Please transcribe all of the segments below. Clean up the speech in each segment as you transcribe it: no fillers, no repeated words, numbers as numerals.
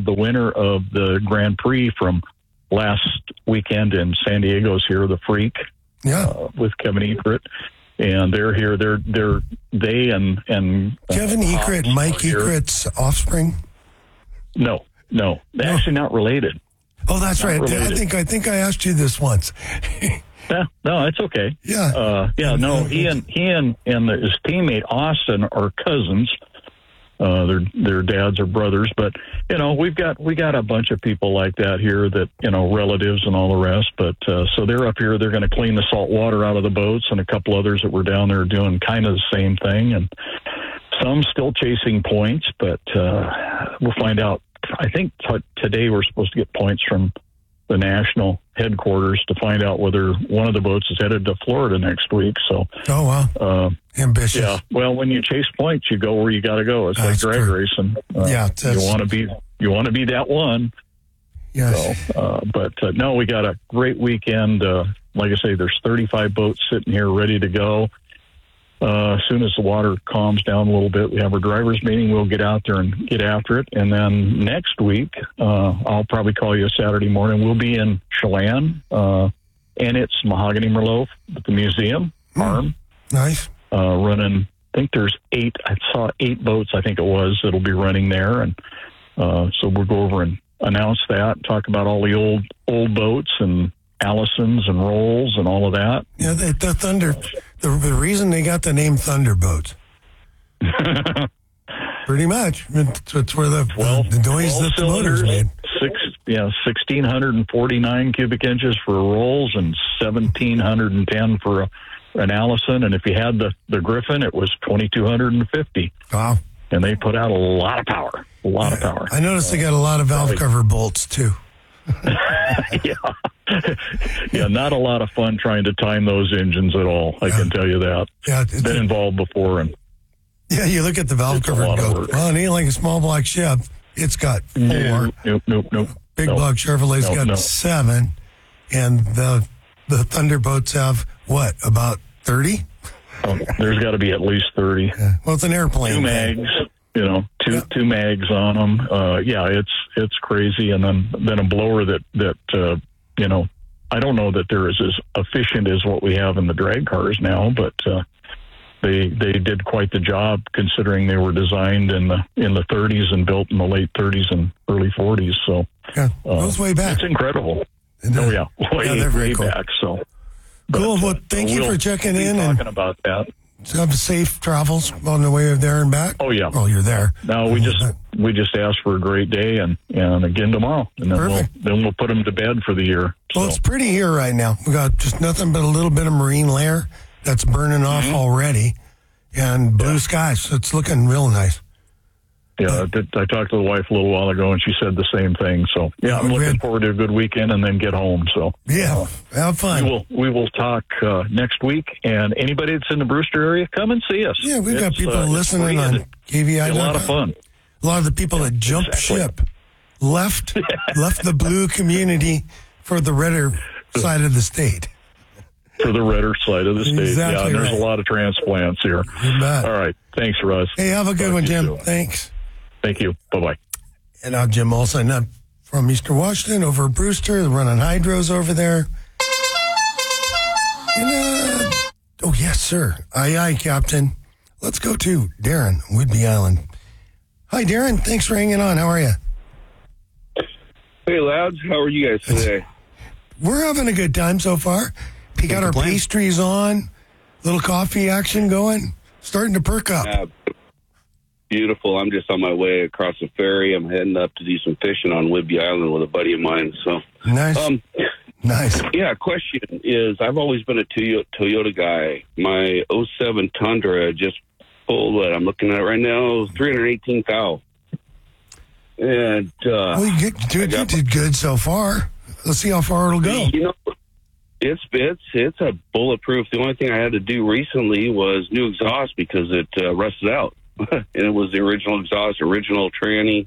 the winner of the Grand Prix from last weekend in San Diego's here, the Freak, with Kevin Ekert. And they're here. They and Kevin Ekert, Mike Ekert's offspring. No, they're actually not related. Oh, that's right. I think I asked you this once. No, it's okay. Yeah. No, he and his teammate Austin are cousins. Their dads are brothers, but we got a bunch of people like that here that relatives and all the rest. But so they're up here. They're going to clean the salt water out of the boats, and a couple others that were down there doing kind of the same thing, and some still chasing points. But we'll find out. I think today we're supposed to get points from the national headquarters to find out whether one of the boats is headed to Florida next week. So, oh wow, ambitious. Yeah. Well, when you chase points, you go where you got to go. It's like drag racing. You want to be that one. Yes. So, no, we got a great weekend. Like I say, there's 35 boats sitting here ready to go. As soon as the water calms down a little bit, we have our drivers meeting. We'll get out there and get after it. And then next week, I'll probably call you a Saturday morning. We'll be in Chelan, and it's Mahogany Merlot at the museum, farm. Nice. Running, I think there's 8. I saw 8 boats, I think it was, that'll be running there. And so we'll go over and announce that, talk about all the old boats and Allisons and Rolls and all of that. Yeah, the Thunder. The reason they got the name Thunderboats. Pretty much. It's where the noise that the motor's made. 1,649 cubic inches for Rolls and 1,710 for an Allison. And if you had the Griffin, it was 2,250. Wow. And they put out a lot of power. I noticed they got a lot of valve cover bolts, too. Yeah, not a lot of fun trying to time those engines at all. I can tell you that. Yeah, been involved before, and you look at the valve cover and go, "Well, it ain't like a small block Chev. It's got 4. Nope. Big block Chevrolet's got 7, and the Thunderboats have what, about 30? There's got to be at least 30. Yeah. Well, it's an airplane. 2 mags. Two mags on them. It's crazy. And then a blower that I don't know that they're as efficient as what we have in the drag cars now, but they did quite the job considering they were designed in the 30s and built in the late 30s and early 40s. So goes way back. It's incredible. Way cool. Back. So cool. Well, thank you for checking in and talking about that. Have safe travels on the way there and back. Oh yeah. Oh, you're there. No, we just asked for a great day and again tomorrow, and then we'll put them to bed for the year. Well, it's pretty here right now. We got just nothing but a little bit of marine layer that's burning off already, and blue skies. So it's looking real nice. Yeah, I talked to the wife a little while ago, and she said the same thing. So, I'm looking forward to a good weekend and then get home. So, have fun. We will talk next week. And anybody that's in the Brewster area, come and see us. Yeah, we've got people listening on KVI. A lot of fun. A lot of the people that jumped ship left the blue community for the redder side of the state. For the redder side of the state. Exactly there's a lot of transplants here. You bet. All right. Thanks, Russ. Hey, have a good one, Jim. Thanks. Thank you. Bye-bye. And now Jim Olson from Eastern Washington over at Brewster, running hydros over there. And, yes, sir. Aye, Captain. Let's go to Darren, Whidbey Island. Hi, Darren. Thanks for hanging on. How are you? Hey, lads. How are you guys today? We're having a good time so far. We got our pastries on, little coffee action going, starting to perk up. Beautiful. I'm just on my way across the ferry. I'm heading up to do some fishing on Whidbey Island with a buddy of mine. So nice. Nice. Yeah, question is, I've always been a Toyota guy. My 07 Tundra just pulled what I'm looking at right now, 318 thou. And you did good so far. Let's see how far it'll go. It's a bulletproof. The only thing I had to do recently was new exhaust because it rusted out. And it was the original exhaust, original tranny.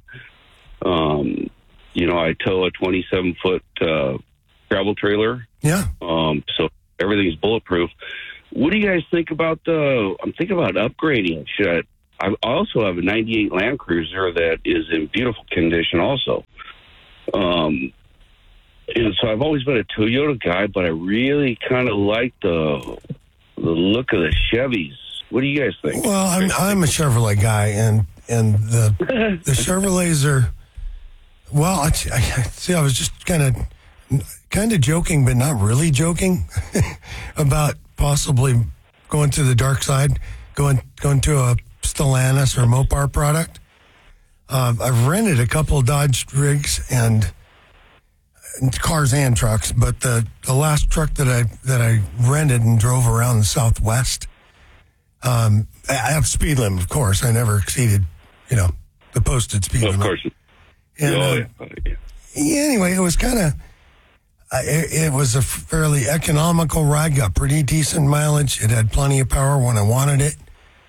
I tow a 27-foot travel trailer. Yeah. So everything's bulletproof. What do you guys think about I'm thinking about upgrading. I also have a 98 Land Cruiser that is in beautiful condition also. And so I've always been a Toyota guy, but I really kind of like the look of the Chevys. What do you guys think? Well, I'm a Chevrolet guy, and the Chevrolets are. Well, I see. I was just kind of joking, but not really joking about possibly going to the dark side, going to a Stellantis or Mopar product. I've rented a couple of Dodge rigs and cars and trucks, but the last truck that I rented and drove around the Southwest, I have speed limit, of course. I never exceeded, the posted speed limit. Of course. And, anyway, it was kind of, it was a fairly economical ride, got pretty decent mileage. It had plenty of power when I wanted it.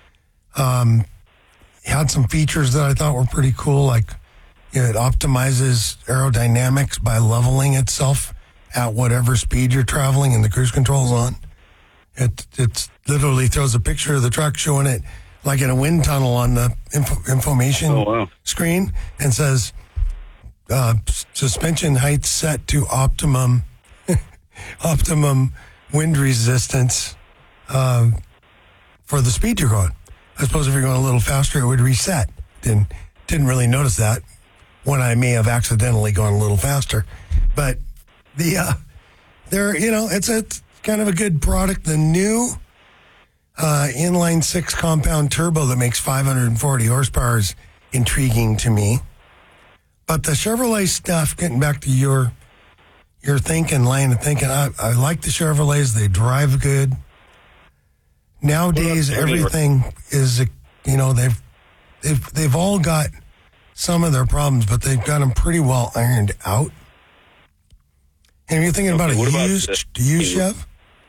Had some features that I thought were pretty cool, like it optimizes aerodynamics by leveling itself at whatever speed you're traveling and the cruise control's on. It literally throws a picture of the truck showing it like in a wind tunnel on the information screen and says, suspension height set to optimum wind resistance for the speed you're going. I suppose if you're going a little faster, it would reset. Didn't really notice that when I may have accidentally gone a little faster. But it's kind of a good product. The new inline 6 compound turbo that makes 540 horsepower is intriguing to me. But the Chevrolet stuff, getting back to your line of thinking, I like the Chevrolets. They drive good. Nowadays, everything is, they've all got some of their problems, but they've got them pretty well ironed out. And you're thinking about a used Chev?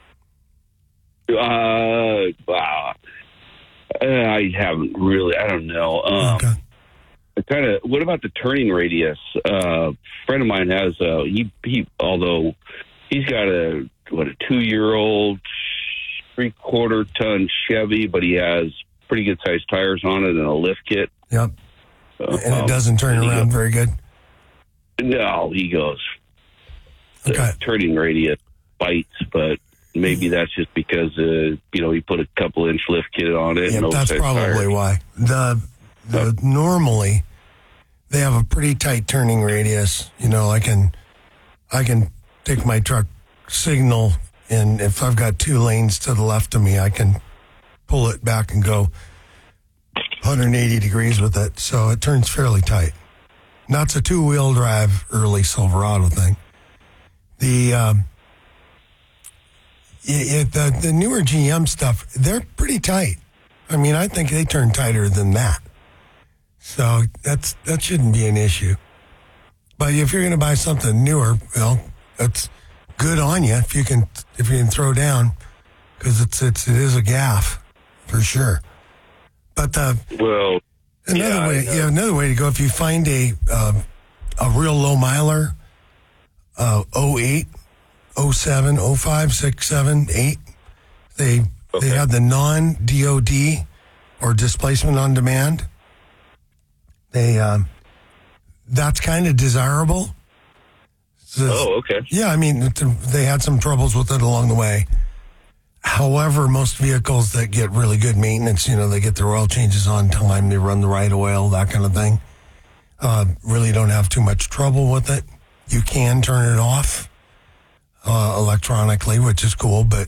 I haven't really. I don't know. Okay. What about the turning radius? A friend of mine has although he's got a 2-year-old 3/4 ton Chevy, but he has pretty good sized tires on it and a lift kit. Yep. And it doesn't turn around very good. No, he goes. The turning radius bites, but maybe that's just because he put a couple inch lift kit on it. Yeah, that's probably why. The normally they have a pretty tight turning radius. I can take my truck signal, and if I've got 2 lanes to the left of me, I can pull it back and go 180 degrees with it. So it turns fairly tight. That's a 2-wheel drive early Silverado thing. The newer GM stuff, they're pretty tight. I mean, I think they turn tighter than that. So that shouldn't be an issue. But if you're going to buy something newer, well, that's good on you if you can throw down, because it is a gaff for sure. But another way to go, if you find a real low miler, 08, 07, 05, 6, 7, 8, they have the non-DOD or displacement on demand. That's kind of desirable. Okay. Yeah, I mean, they had some troubles with it along the way. However, most vehicles that get really good maintenance, they get their oil changes on time, they run the right oil, that kind of thing, really don't have too much trouble with it. You can turn it off electronically, which is cool, but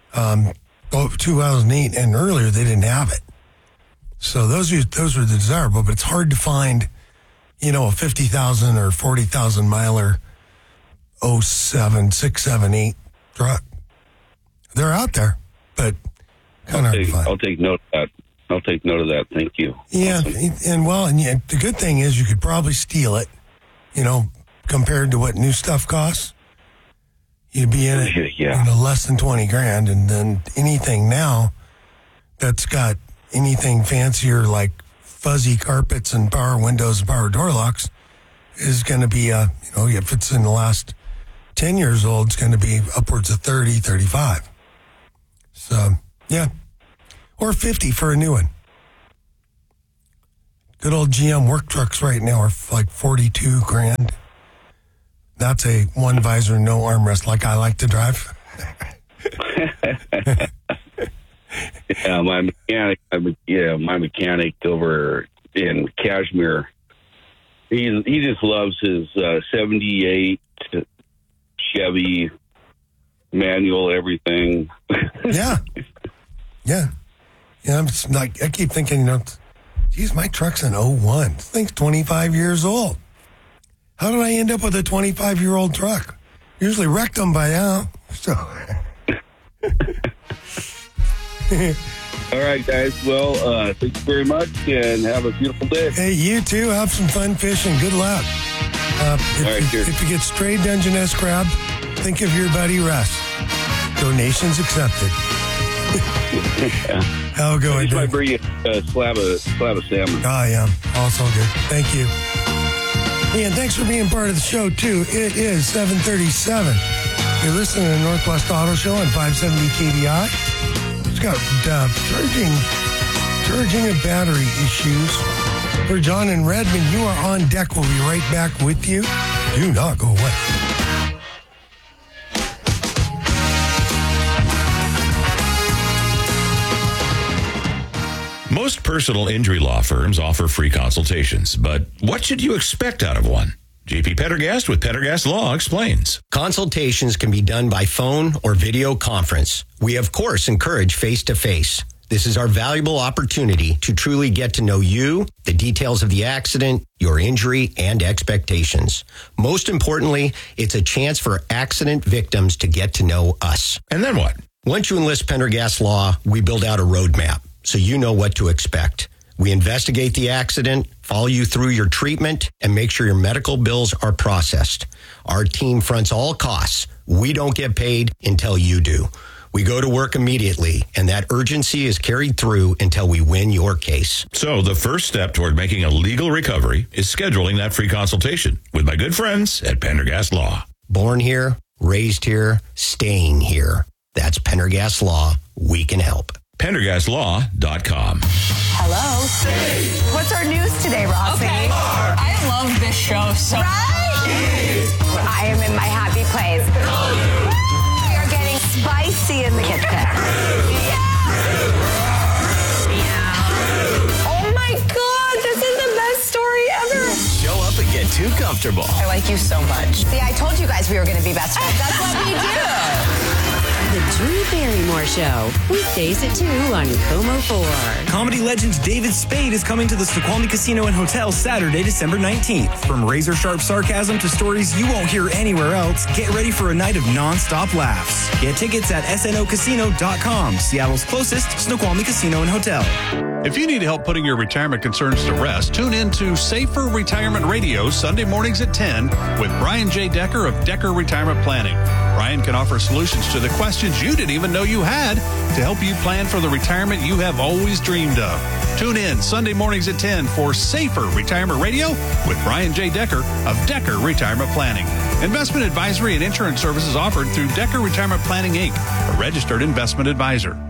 2008 and earlier, they didn't have it. So those were the desirable, but it's hard to find, a 50,000 or 40,000 miler 07, 6, 7, 8 truck. They're out there, but kind of hard to find. I'll take note of that. Thank you. Yeah, awesome. And the good thing is you could probably steal it, compared to what new stuff costs. You'd be in it, less than 20 grand, and then anything now that's got anything fancier like fuzzy carpets and power windows and power door locks is going to be, if it's in the last 10 years old, it's going to be upwards of 30, 35. So, yeah. Or 50 for a new one. Good old GM work trucks right now are like $42,000. That's a one visor, no armrest, like I like to drive. Yeah, my mechanic over in Kashmir, he just loves his 78 Chevy manual, everything. Yeah. I'm just like, I keep thinking, geez, my truck's an 01. This thing's 25 years old. How did I end up with a 25-year-old truck? Usually wrecked them by now. So. All right, guys. Well, thank you very much, and have a beautiful day. Hey, you too. Have some fun fishing. Good luck. If you get strayed Dungeness crab, think of your buddy Russ. Donations accepted. How going? I might bring you a slab of salmon. Oh, yeah. Also good. Thank you. Ian, thanks for being part of the show, too. It is 7:37. You're listening to Northwest Auto Show on 570 KDI. It's got charging and battery issues. For John and Redmond, you are on deck. We'll be right back with you. Do not go away. Most personal injury law firms offer free consultations, but what should you expect out of one? JP Pendergast with Pendergast Law explains. Consultations can be done by phone or video conference. We, of course, encourage face-to-face. This is our valuable opportunity to truly get to know you, the details of the accident, your injury, and expectations. Most importantly, it's a chance for accident victims to get to know us. And then what? Once you enlist Pendergast Law, we build out a roadmap so you know what to expect. We investigate the accident, follow you through your treatment, and make sure your medical bills are processed. Our team fronts all costs. We don't get paid until you do. We go to work immediately, and that urgency is carried through until we win your case. So the first step toward making a legal recovery is scheduling that free consultation with my good friends at Pendergast Law. Born here, raised here, staying here. That's Pendergast Law. We can help. PendergastLaw.com. Hello. What's our news today, Rossi? Okay. I love this show so much. Right? I am in my happy place. We are getting spicy in the kitchen. Yeah. Oh my God, this is the best story ever. Show up and get too comfortable. I like you so much. See, I told you guys we were going to be best friends. That's what we do. The Drew Barrymore Show, weekdays at 2 on Como 4. Comedy legend David Spade is coming to the Snoqualmie Casino and Hotel Saturday, December 19th. From razor-sharp sarcasm to stories you won't hear anywhere else, get ready for a night of non-stop laughs. Get tickets at snocasino.com, Seattle's closest Snoqualmie Casino and Hotel. If you need help putting your retirement concerns to rest, tune in to Safer Retirement Radio Sunday mornings at 10 with Brian J. Decker of Decker Retirement Planning. Brian can offer solutions to the questions you didn't even know you had to help you plan for the retirement you have always dreamed of. Tune in Sunday mornings at 10 for Safer Retirement Radio with Brian J. Decker of Decker Retirement Planning. Investment advisory and insurance services offered through Decker Retirement Planning, Inc., a registered investment advisor.